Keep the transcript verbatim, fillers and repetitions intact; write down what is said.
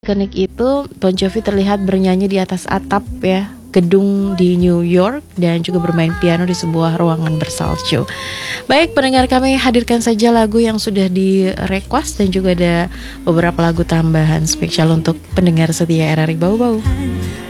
Ikonik itu, Bon Jovi terlihat bernyanyi di atas atap ya gedung di New York dan juga bermain piano di sebuah ruangan bersalju. Baik pendengar, kami hadirkan saja lagu yang sudah di request dan juga ada beberapa lagu tambahan spesial untuk pendengar setia R R I Bau Bau.